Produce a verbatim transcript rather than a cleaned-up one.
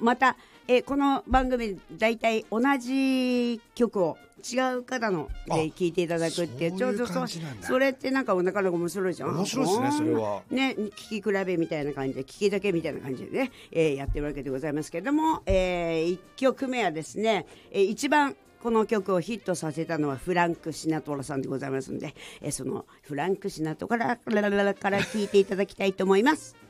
また、えー、この番組だいたい同じ曲を違う方ので聴いていただくっていう、ちょうどそそれってなんかなかなか面白いじゃん。 面白いですね、それはね、聴き比べみたいな感じで聴きだけみたいな感じでね、えー、やってるわけでございますけれども、えー、いっきょくめはですね、えー、一番この曲をヒットさせたのはフランク・シナトラさんでございますので、えー、そのフランク・シナトラからから聞いていただきたいと思います。